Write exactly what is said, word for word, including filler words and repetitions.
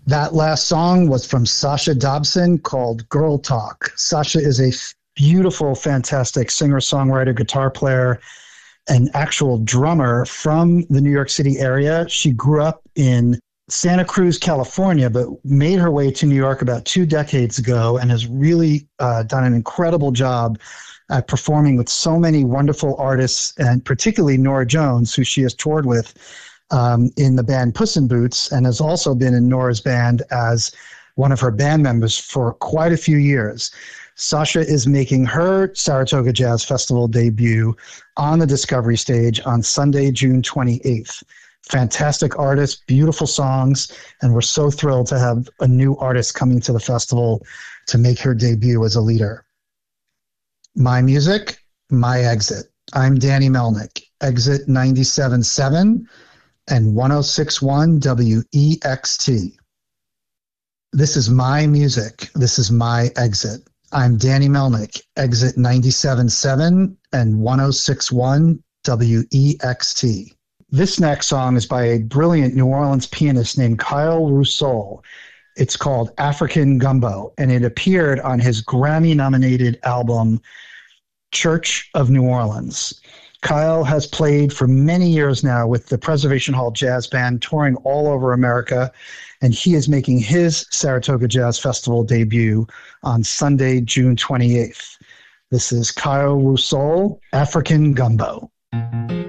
That last song was from Sasha Dobson called Girl Talk. Sasha is a beautiful, fantastic singer-songwriter, guitar player, an actual drummer from the New York City area. She grew up in Santa Cruz, California, but made her way to New York about two decades ago and has really uh, done an incredible job at performing with so many wonderful artists, and particularly Norah Jones, who she has toured with um, in the band Puss in Boots, and has also been in Norah's band as one of her band members for quite a few years. Sasha is making her Saratoga Jazz Festival debut on the Discovery Stage on Sunday, June twenty-eighth. Fantastic artist, beautiful songs, and we're so thrilled to have a new artist coming to the festival to make her debut as a leader. My music, my exit. I'm Danny Melnick, exit ninety-seven point seven and one oh six point one W E X T. This is my music. This is my exit. I'm Danny Melnick, exit ninety-seven point seven and one oh six point one W E X T. This next song is by a brilliant New Orleans pianist named Kyle Rousseau. It's called African Gumbo, and it appeared on his Grammy-nominated album, Church of New Orleans. Kyle has played for many years now with the Preservation Hall Jazz Band, touring all over America, and he is making his Saratoga Jazz Festival debut on Sunday, June twenty-eighth. This is Kyle Rousseau, African Gumbo.